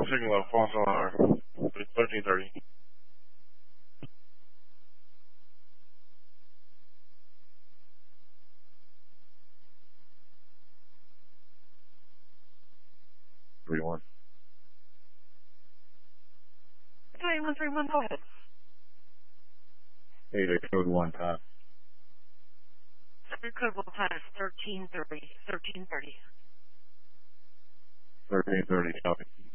signal, false alarm. 1330. 31. 3131, go ahead. Hey, the code 1 time. Your code one time is 1330. 1330. 1330, copy.